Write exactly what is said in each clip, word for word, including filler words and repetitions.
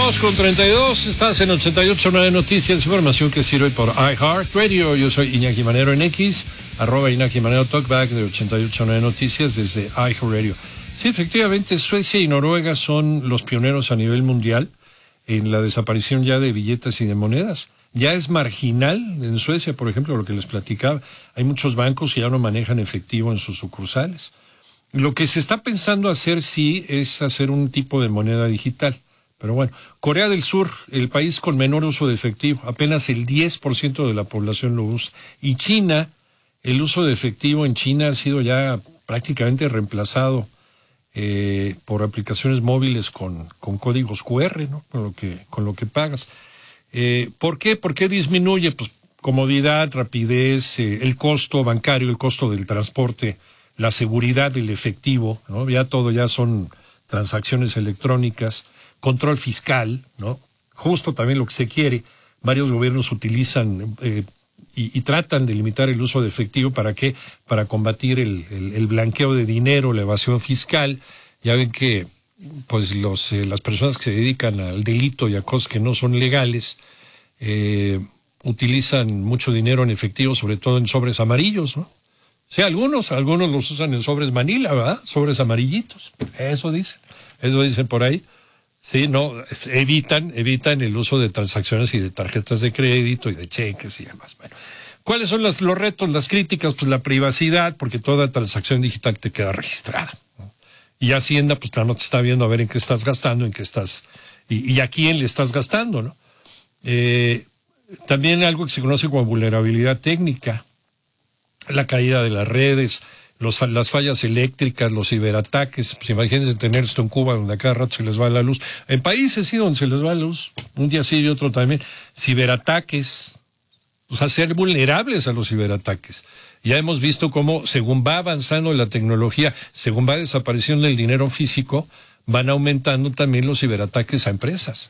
dos con treinta y dos, estás en ochenta y ocho punto nueve Noticias, información que sirve por iHeartRadio. Yo soy Iñaki Manero en X, arroba Iñaki Manero Talkback de ochenta y ocho punto nueve Noticias desde iHeartRadio. Sí, efectivamente, Suecia y Noruega son los pioneros a nivel mundial en la desaparición ya de billetes y de monedas. Ya es marginal en Suecia, por ejemplo, lo que les platicaba. Hay muchos bancos que ya no manejan efectivo en sus sucursales. Lo que se está pensando hacer, sí, es hacer un tipo de moneda digital. Pero bueno, Corea del Sur, el país con menor uso de efectivo, apenas el diez por ciento de la población lo usa. Y China, el uso de efectivo en China ha sido ya prácticamente reemplazado eh, por aplicaciones móviles con, con códigos cu erre, ¿no? Con lo que, con lo que pagas. Eh, ¿Por qué? ¿Por qué disminuye? Pues comodidad, rapidez, eh, el costo bancario, el costo del transporte, la seguridad del efectivo, ¿no? Ya todo ya son transacciones electrónicas. Control fiscal, ¿no? Justo también lo que se quiere. Varios gobiernos utilizan eh, y, y tratan de limitar el uso de efectivo. ¿Para qué? Para combatir el, el, el blanqueo de dinero, la evasión fiscal. Ya ven que pues los eh, las personas que se dedican al delito y a cosas que no son legales eh, utilizan mucho dinero en efectivo, sobre todo en sobres amarillos, ¿no? Sí, algunos, algunos los usan en sobres Manila, ¿verdad? Sobres amarillitos. Eso dicen, eso dicen por ahí. Sí, no, evitan, evitan el uso de transacciones y de tarjetas de crédito y de cheques y demás. Bueno, ¿cuáles son las, los retos, las críticas? Pues la privacidad, porque toda transacción digital te queda registrada, ¿no? Y Hacienda, pues no te está viendo a ver en qué estás gastando, en qué estás, y, y a quién le estás gastando, ¿no? Eh, también algo que se conoce como vulnerabilidad técnica, la caída de las redes, Los, las fallas eléctricas, los ciberataques. Pues imagínense tener esto en Cuba, donde a cada rato se les va la luz. En países sí, donde se les va la luz, un día sí y otro también. Ciberataques, o sea, ser vulnerables a los ciberataques. Ya hemos visto cómo, según va avanzando la tecnología, según va desapareciendo el dinero físico, van aumentando también los ciberataques a empresas.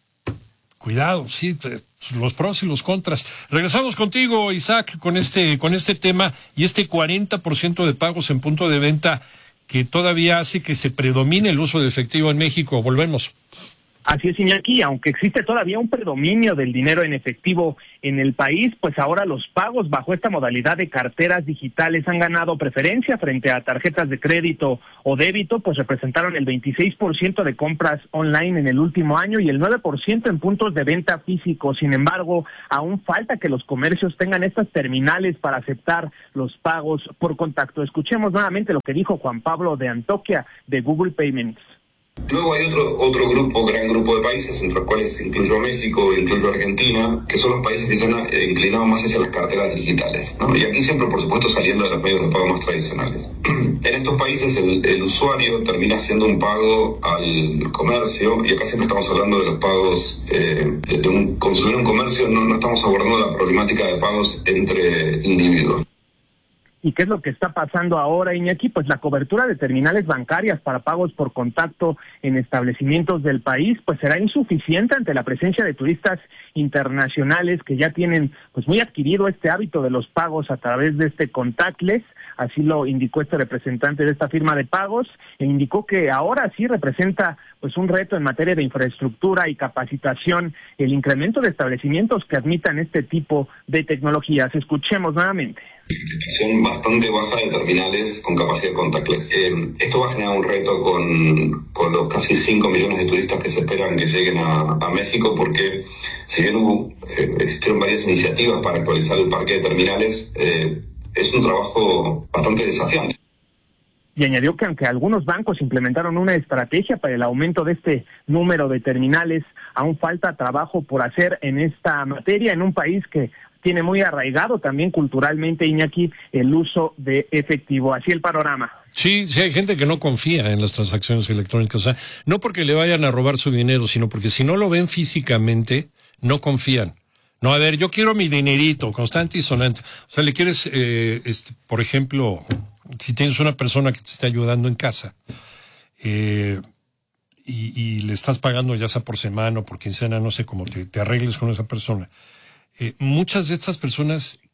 Cuidado, sí, los pros y los contras. Regresamos contigo, Isaac, con este, con este tema y este cuarenta por ciento de pagos en punto de venta que todavía hace que se predomine el uso de efectivo en México. Volvemos. Así es, Iñaki, aunque existe todavía un predominio del dinero en efectivo en el país, pues ahora los pagos bajo esta modalidad de carteras digitales han ganado preferencia frente a tarjetas de crédito o débito, pues representaron el veintiséis por ciento de compras online en el último año y el nueve por ciento en puntos de venta físicos. Sin embargo, aún falta que los comercios tengan estas terminales para aceptar los pagos por contacto. Escuchemos nuevamente lo que dijo Juan Pablo de Antoquia de Google Payments. Luego hay otro otro grupo, gran grupo de países, entre los cuales incluyo a México, incluyo a Argentina, que son los países que se han inclinado más hacia las carteras digitales, ¿no? Y aquí siempre, por supuesto, saliendo de los medios de pago más tradicionales. En estos países el, el usuario termina haciendo un pago al comercio, y acá siempre estamos hablando de los pagos, eh, de un, consumir un comercio, no, no estamos abordando la problemática de pagos entre individuos. ¿Y qué es lo que está pasando ahora, Iñaki? Pues la cobertura de terminales bancarias para pagos por contacto en establecimientos del país pues será insuficiente ante la presencia de turistas internacionales que ya tienen pues muy adquirido este hábito de los pagos a través de este contactless. Así lo indicó este representante de esta firma de pagos, e indicó que ahora sí representa pues un reto en materia de infraestructura y capacitación el incremento de establecimientos que admitan este tipo de tecnologías. Escuchemos nuevamente. Bastante baja de terminales con capacidad contactless. Eh, esto va a generar un reto con, con los casi cinco millones de turistas que se esperan que lleguen a, a México, porque si bien hubo, eh, existieron varias iniciativas para actualizar el parque de terminales, eh, es un trabajo bastante desafiante. Y añadió que aunque algunos bancos implementaron una estrategia para el aumento de este número de terminales, aún falta trabajo por hacer en esta materia en un país que tiene muy arraigado también culturalmente, Iñaki, el uso de efectivo. Así el panorama. Sí, sí hay gente que no confía en las transacciones electrónicas, o sea, no porque le vayan a robar su dinero, sino porque si no lo ven físicamente, no confían. No, a ver, yo quiero mi dinerito, constante y sonante. O sea, le quieres, eh, este, por ejemplo, si tienes una persona que te está ayudando en casa, eh, y, y le estás pagando ya sea por semana o por quincena, no sé cómo te, te arregles con esa persona. Eh, muchas de estas personas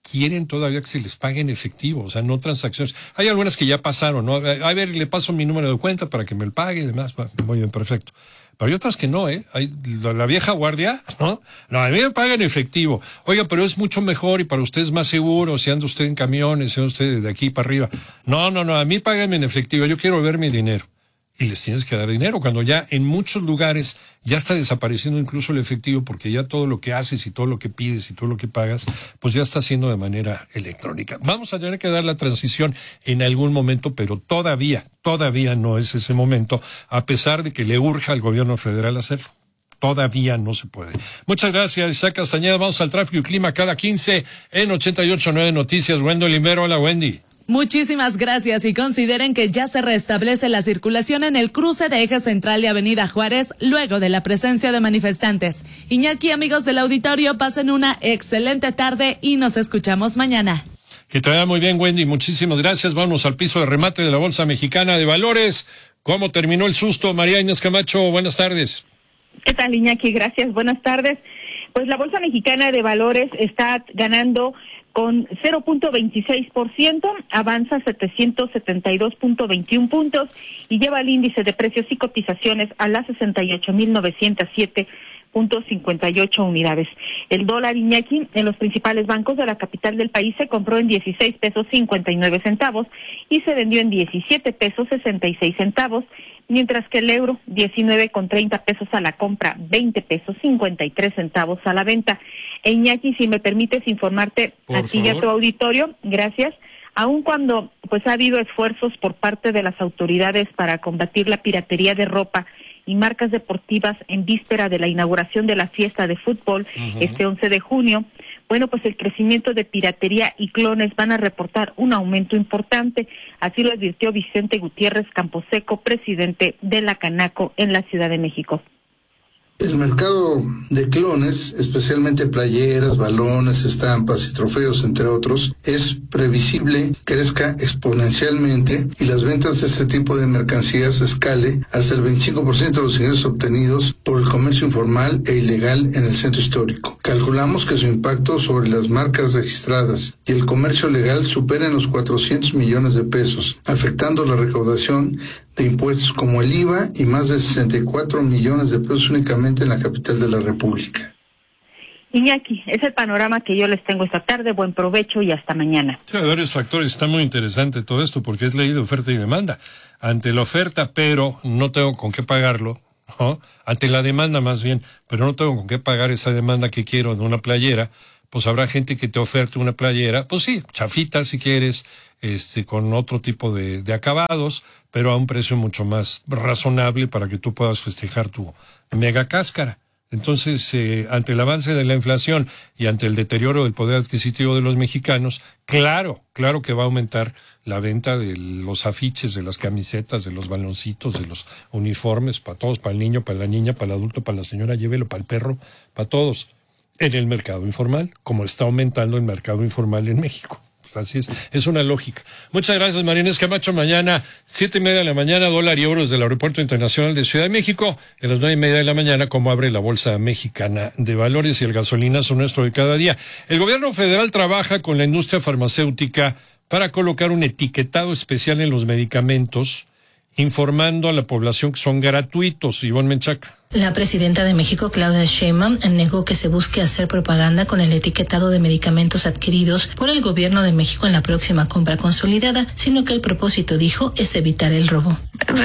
quieren todavía que se les pague en efectivo, o sea, no transacciones. Hay algunas que ya pasaron, ¿no? A ver, le paso mi número de cuenta para que me lo pague y demás. Muy bien, perfecto. Pero hay otras que no, ¿eh? Hay la, la vieja guardia, ¿no? No, a mí me pagan en efectivo. Oiga, pero es mucho mejor y para usted es más seguro si anda usted en camiones, si anda usted de aquí para arriba. No, no, no, a mí págame en efectivo, yo quiero ver mi dinero. Y les tienes que dar dinero, cuando ya en muchos lugares ya está desapareciendo incluso el efectivo, porque ya todo lo que haces y todo lo que pides y todo lo que pagas, pues ya está haciendo de manera electrónica. Vamos a tener que dar la transición en algún momento, pero todavía, todavía no es ese momento, a pesar de que le urja al gobierno federal hacerlo. Todavía no se puede. Muchas gracias, Isaac Castañeda. Vamos al tráfico y clima cada quince en ochenta y ocho punto nueve Noticias. Wendy Limero, hola Wendy. Muchísimas gracias y consideren que ya se restablece la circulación en el cruce de Eje Central y Avenida Juárez luego de la presencia de manifestantes. Iñaki, amigos del auditorio, pasen una excelente tarde y nos escuchamos mañana. Que te vaya muy bien, Wendy. Muchísimas gracias. Vamos al piso de remate de la Bolsa Mexicana de Valores. ¿Cómo terminó el susto? María Inés Camacho, buenas tardes. ¿Qué tal, Iñaki? Gracias. Buenas tardes. Pues la Bolsa Mexicana de Valores está ganando con cero punto veintiséis por ciento, avanza setecientos setenta y dos punto veintiún puntos y lleva el índice de precios y cotizaciones a las sesenta y ocho mil novecientos siete punto cincuenta y ocho unidades. El dólar, Iñaki, en los principales bancos de la capital del país se compró en dieciséis pesos cincuenta y nueve centavos y se vendió en diecisiete pesos sesenta y seis centavos, mientras que el euro, diecinueve con treinta pesos a la compra, veinte pesos cincuenta y tres centavos a la venta. E Iñaki, si me permites informarte a ti y a tu auditorio, gracias. Aun cuando pues ha habido esfuerzos por parte de las autoridades para combatir la piratería de ropa y marcas deportivas en víspera de la inauguración de la fiesta de fútbol uh-huh. este once de junio, bueno, pues el crecimiento de piratería y clones van a reportar un aumento importante, así lo advirtió Vicente Gutiérrez Camposeco, presidente de la Canaco en la Ciudad de México. El mercado de clones, especialmente playeras, balones, estampas y trofeos, entre otros, es previsible crezca exponencialmente y las ventas de este tipo de mercancías escale hasta el veinticinco por ciento de los ingresos obtenidos por el comercio informal e ilegal en el centro histórico. Calculamos que su impacto sobre las marcas registradas y el comercio legal supera los cuatrocientos millones de pesos, afectando la recaudación de impuestos como el I V A y más de sesenta y cuatro millones de pesos únicamente en la capital de la República. Iñaki, es el panorama que yo les tengo esta tarde. Buen provecho y hasta mañana. Sí, hay varios factores. Está muy interesante todo esto porque es ley de oferta y demanda. Ante la oferta, pero no tengo con qué pagarlo, ¿no? Ante la demanda más bien, pero no tengo con qué pagar esa demanda que quiero de una playera, pues habrá gente que te oferte una playera, pues sí, chafita si quieres, este, con otro tipo de, de acabados, pero a un precio mucho más razonable para que tú puedas festejar tu mega cáscara. Entonces, eh, ante el avance de la inflación y ante el deterioro del poder adquisitivo de los mexicanos, claro, claro que va a aumentar la venta de los afiches, de las camisetas, de los baloncitos, de los uniformes, para todos, para el niño, para la niña, para el adulto, para la señora, llévelo, para el perro, para todos, en el mercado informal, como está aumentando el mercado informal en México. Pues así es, es una lógica. Muchas gracias, María Inés Camacho. Mañana, siete y media de la mañana, dólar y euros del Aeropuerto Internacional de Ciudad de México. A las nueve y media de la mañana, como abre la Bolsa Mexicana de Valores y el gasolinazo nuestro de cada día. El gobierno federal trabaja con la industria farmacéutica para colocar un etiquetado especial en los medicamentos, informando a la población que son gratuitos. Ivonne Menchaca. La presidenta de México, Claudia Sheinbaum, negó que se busque hacer propaganda con el etiquetado de medicamentos adquiridos por el gobierno de México en la próxima compra consolidada, sino que el propósito, dijo, es evitar el robo.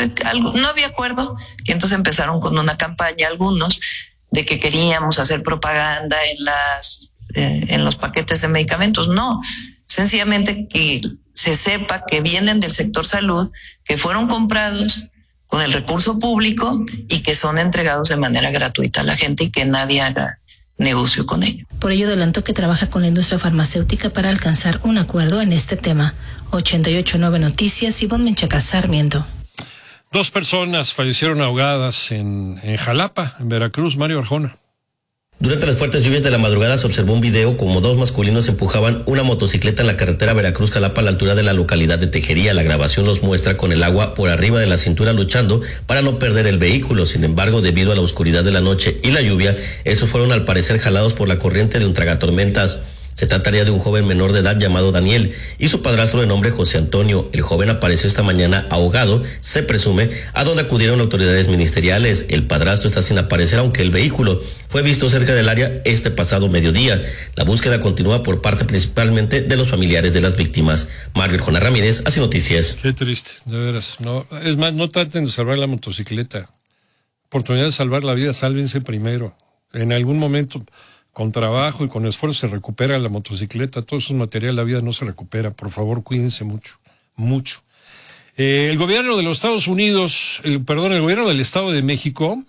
No había acuerdo y entonces empezaron con una campaña algunos de que queríamos hacer propaganda en las eh, en los paquetes de medicamentos. No, sencillamente que se sepa que vienen del sector salud, que fueron comprados con el recurso público y que son entregados de manera gratuita a la gente y que nadie haga negocio con ellos. Por ello adelantó que trabaja con la industria farmacéutica para alcanzar un acuerdo en este tema. ochenta y ocho punto nueve Noticias, Ivonne Menchaca Sarmiento. Dos personas fallecieron ahogadas en, en Jalapa, en Veracruz. Mario Arjona. Durante las fuertes lluvias de la madrugada se observó un video como dos masculinos empujaban una motocicleta en la carretera Veracruz-Jalapa a la altura de la localidad de Tejería. La grabación los muestra con el agua por arriba de la cintura luchando para no perder el vehículo. Sin embargo, debido a la oscuridad de la noche y la lluvia, esos fueron al parecer jalados por la corriente de un tragatormentas. Se trataría de un joven menor de edad llamado Daniel y su padrastro de nombre José Antonio. El joven apareció esta mañana ahogado, se presume, a donde acudieron autoridades ministeriales. El padrastro está sin aparecer, aunque el vehículo fue visto cerca del área este pasado mediodía. La búsqueda continúa por parte principalmente de los familiares de las víctimas. Margaret Jona Ramírez, Así Noticias. Qué triste, de veras. No, es más, no traten de salvar la motocicleta. Oportunidad de salvar la vida, sálvense primero. En algún momento, con trabajo y con esfuerzo, se recupera la motocicleta. Todos esos materiales, la vida no se recupera. Por favor, cuídense mucho, mucho. Eh, el gobierno de los Estados Unidos, el, perdón, el gobierno del Estado de México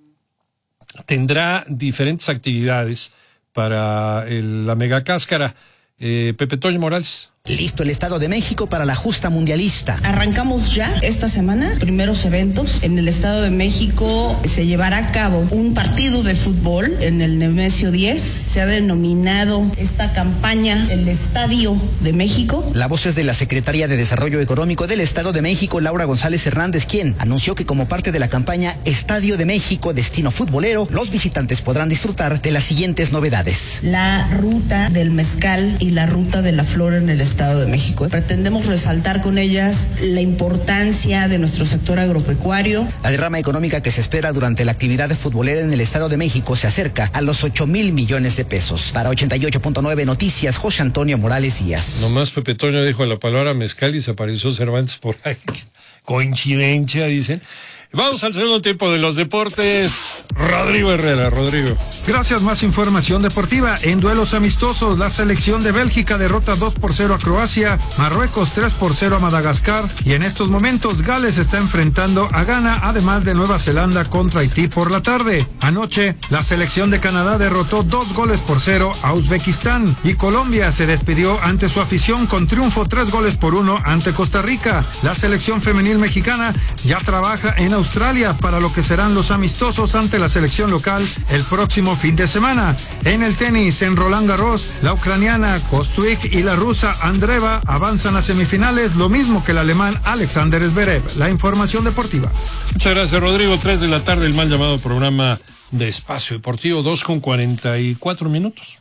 tendrá diferentes actividades para el, la megacáscara. Eh, Pepe Toño Morales. Listo el Estado de México para la justa mundialista. Arrancamos ya esta semana, primeros eventos. En el Estado de México se llevará a cabo un partido de fútbol en el Nemesio diez. Se ha denominado esta campaña el Estadio de México. La voz es de la Secretaría de Desarrollo Económico del Estado de México, Laura González Hernández, quien anunció que como parte de la campaña Estadio de México, destino futbolero, los visitantes podrán disfrutar de las siguientes novedades. La ruta del mezcal y la ruta de la flor en el Estado de México. Pretendemos resaltar con ellas la importancia de nuestro sector agropecuario. La derrama económica que se espera durante la actividad futbolera en el Estado de México se acerca a los ocho mil millones de pesos. Para ochenta y ocho punto nueve Noticias, José Antonio Morales Díaz. Nomás Pepe Toño dijo la palabra mezcal y se apareció Cervantes por ahí. Coincidencia, dicen. Vamos al segundo tiempo de los deportes. Rodrigo Herrera, Rodrigo. Gracias, más información deportiva. En duelos amistosos, la selección de Bélgica derrota dos por cero a Croacia, Marruecos tres por cero a Madagascar y en estos momentos Gales está enfrentando a Ghana, además de Nueva Zelanda contra Haití por la tarde. Anoche, la selección de Canadá derrotó dos goles por cero a Uzbekistán y Colombia se despidió ante su afición con triunfo tres goles por uno ante Costa Rica. La selección femenil mexicana ya trabaja en Australia para lo que serán los amistosos ante la selección local el próximo fin de semana. En el tenis, en Roland Garros, la ucraniana Kostyuk y la rusa Andreeva avanzan a semifinales, lo mismo que el alemán Alexander Zverev. La información deportiva. Muchas gracias, Rodrigo. Tres de la tarde, el mal llamado programa de Espacio Deportivo, dos con cuarenta y cuatro minutos.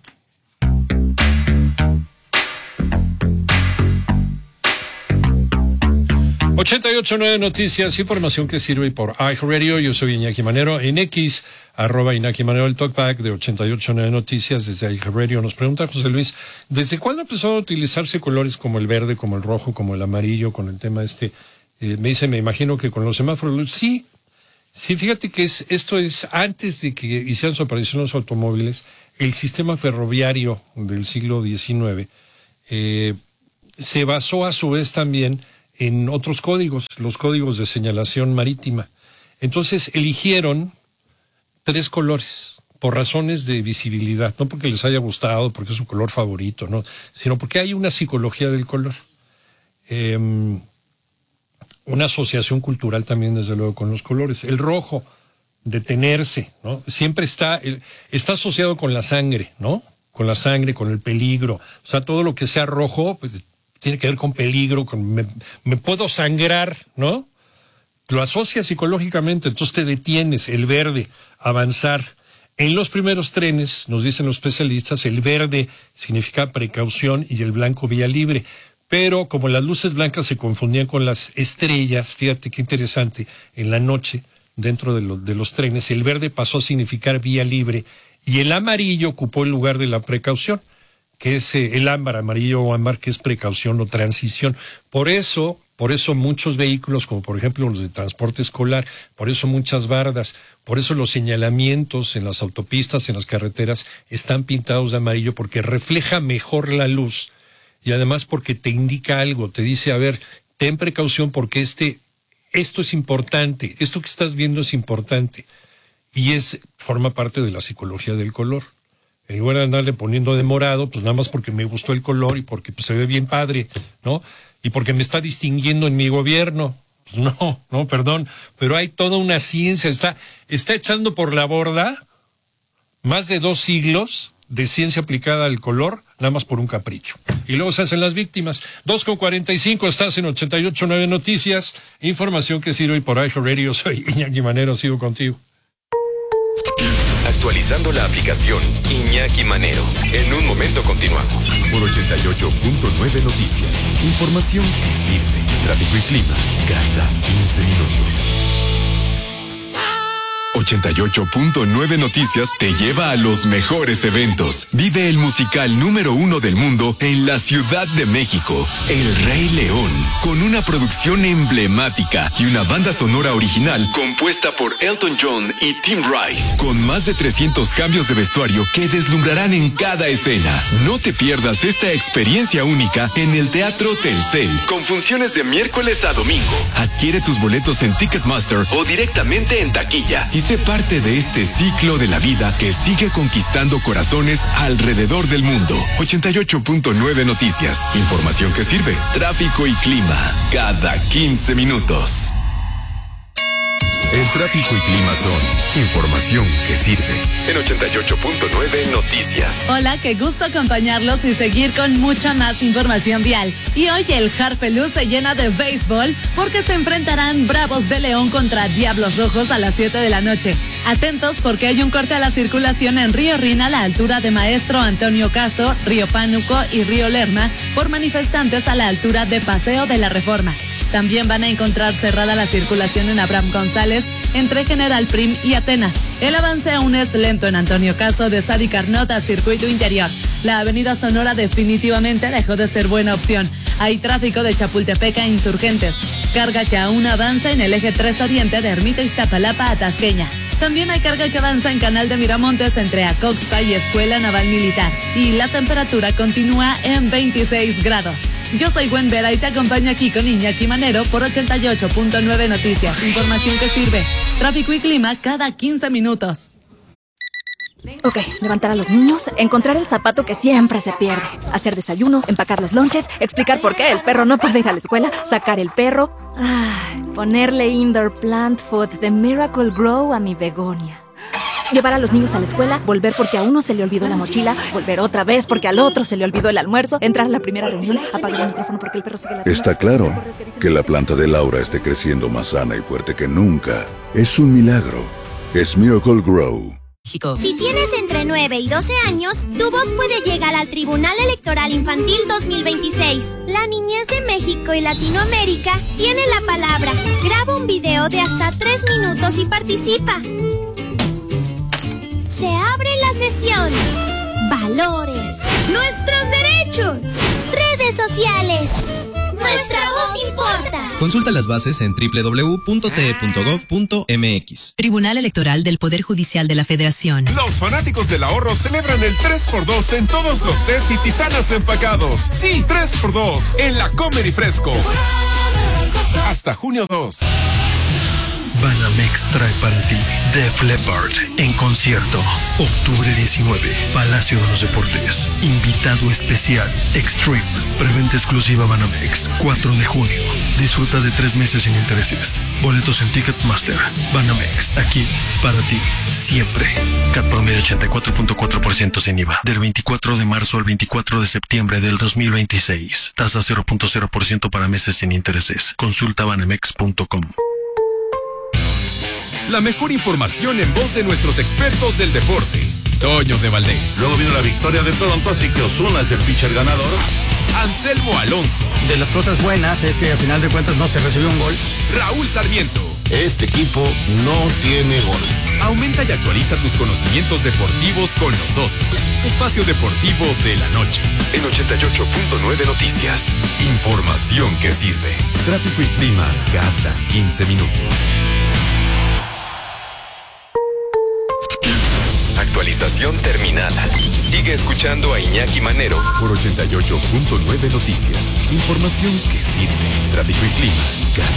ochenta y ocho punto nueve Noticias, información que sirve por iHeartRadio. Yo soy Iñaki Manero, en X, arroba Iñaki Manero, el talkback de ochenta y ocho punto nueve Noticias desde iHeartRadio. Nos pregunta José Luis, ¿desde cuándo empezó a utilizarse colores como el verde, como el rojo, como el amarillo, con el tema este? Eh, me dice, me imagino que con los semáforos. Sí, sí, fíjate que es, esto es antes de que hicieran su aparición los automóviles, el sistema ferroviario del siglo diecinueve eh, se basó a su vez también en otros códigos, los códigos de señalación marítima. Entonces eligieron tres colores por razones de visibilidad, no porque les haya gustado, porque es su color favorito, no, sino porque hay una psicología del color. Eh, una asociación cultural también, desde luego, con los colores. El rojo, detenerse, ¿no? Siempre está, el, está asociado con la sangre, ¿no? Con la sangre, con el peligro. O sea, todo lo que sea rojo, pues tiene que ver con peligro, con me, me puedo sangrar, ¿no? Lo asocias psicológicamente, entonces te detienes. El verde, avanzar. En los primeros trenes, nos dicen los especialistas, el verde significa precaución y el blanco vía libre. Pero como las luces blancas se confundían con las estrellas, fíjate qué interesante, en la noche, dentro de, lo, de los trenes, el verde pasó a significar vía libre y el amarillo ocupó el lugar de la precaución, que es eh, el ámbar, amarillo o ámbar, que es precaución o transición. Por eso, por eso muchos vehículos, como por ejemplo los de transporte escolar, por eso muchas bardas, por eso los señalamientos en las autopistas, en las carreteras, están pintados de amarillo, porque refleja mejor la luz y además porque te indica algo, te dice, a ver, ten precaución porque este, esto es importante, esto que estás viendo es importante, y es, forma parte de la psicología del color. En lugar de andarle poniendo de morado, pues nada más porque me gustó el color y porque pues, se ve bien padre, ¿no? Y porque me está distinguiendo en mi gobierno. Pues no, no, perdón, pero hay toda una ciencia, está, está echando por la borda más de dos siglos de ciencia aplicada al color, nada más por un capricho. Y luego se hacen las víctimas. dos con cuarenta y cinco, estás en ochenta y ocho punto nueve Noticias, información que sirve por iHeartRadio. Soy Iñaki Manero, sigo contigo. Actualizando la aplicación Iñaki Manero. En un momento continuamos. Por ochenta y ocho punto nueve Noticias. Información que sirve. Tráfico y clima cada quince minutos. ochenta y ocho punto nueve Noticias te lleva a los mejores eventos. Vive el musical número uno del mundo en la Ciudad de México, El Rey León, con una producción emblemática y una banda sonora original compuesta por Elton John y Tim Rice, con más de trescientos cambios de vestuario que deslumbrarán en cada escena. No te pierdas esta experiencia única en el Teatro Telcel, con funciones de miércoles a domingo. Adquiere tus boletos en Ticketmaster o directamente en taquilla y sé parte de este ciclo de la vida que sigue conquistando corazones alrededor del mundo. ochenta y ocho punto nueve Noticias. Información que sirve. Tráfico y clima cada quince minutos. El tráfico y clima son información que sirve. En ochenta y ocho punto nueve Noticias. Hola, qué gusto acompañarlos y seguir con mucha más información vial. Y hoy el Harpelú se llena de béisbol porque se enfrentarán Bravos de León contra Diablos Rojos a las siete de la noche. Atentos porque hay un corte a la circulación en Río Rina a la altura de Maestro Antonio Caso, Río Pánuco y Río Lerma por manifestantes a la altura de Paseo de la Reforma. También van a encontrar cerrada la circulación en Abraham González entre General Prim y Atenas. El avance aún es lento en Antonio Caso de Sadi Carnot a Circuito Interior. La avenida Sonora definitivamente dejó de ser buena opción. Hay tráfico de Chapultepec a Insurgentes. Carga que aún avanza en el eje tres Oriente de Ermita Iztapalapa a Tasqueña. También hay carga que avanza en Canal de Miramontes entre Acoxpa y Escuela Naval Militar. Y la temperatura continúa en veintiséis grados. Yo soy Gwen Vera y te acompaño aquí con Iñaki Manero por ochenta y ocho punto nueve Noticias. Información que sirve. Tráfico y clima cada quince minutos. Ok, levantar a los niños, encontrar el zapato que siempre se pierde, hacer desayuno, empacar los lonches, explicar por qué el perro no puede ir a la escuela, sacar el perro, ah, ponerle indoor plant food de Miracle Grow a mi begonia. Llevar a los niños a la escuela, volver porque a uno se le olvidó la mochila, volver otra vez porque al otro se le olvidó el almuerzo, entrar a la primera reunión, apagar el micrófono porque el perro sigue la... Está claro que la planta de Laura esté creciendo más sana y fuerte que nunca. Es un milagro. Es Miracle Grow. Si tienes entre nueve y doce años, tu voz puede llegar al Tribunal Electoral Infantil dos mil veintiséis. La niñez de México y Latinoamérica tiene la palabra. Graba un video de hasta tres minutos y participa. Se abre la sesión. Valores. Nuestros derechos. Redes sociales. Nuestra voz importa. Consulta las bases en doble u doble u doble u punto t e punto gov punto m x. Tribunal Electoral del Poder Judicial de la Federación. Los fanáticos del ahorro celebran el tres por dos en todos los tés y tisanas empacados. Sí, tres por dos en la Comer y Fresco. Hasta junio dos. Banamex trae para ti Def Leppard en concierto. octubre diecinueve, Palacio de los Deportes. Invitado especial, Extreme. Preventa exclusiva Banamex, cuatro de junio. Disfruta de tres meses sin intereses. Boletos en Ticketmaster. Banamex, aquí, para ti, siempre. C A T promedio ochenta y cuatro punto cuatro por ciento sin I V A. Del veinticuatro de marzo al veinticuatro de septiembre del dos mil veintiséis. Tasa cero punto cero por ciento para meses sin intereses. Consulta banamex punto com. La mejor información en voz de nuestros expertos del deporte. Toño de Valdés. Luego vino la victoria de Toronto, así que Ozuna es el pitcher ganador. Anselmo Alonso. De las cosas buenas es que a final de cuentas no se recibió un gol. Raúl Sarmiento. Este equipo no tiene gol. Aumenta y actualiza tus conocimientos deportivos con nosotros. Espacio Deportivo de la Noche. En ochenta y ocho punto nueve Noticias. Información que sirve. Tráfico y clima cada quince minutos. Actualización terminada. Sigue escuchando a Iñaki Manero por ochenta y ocho punto nueve Noticias. Información que sirve. Tráfico y clima cada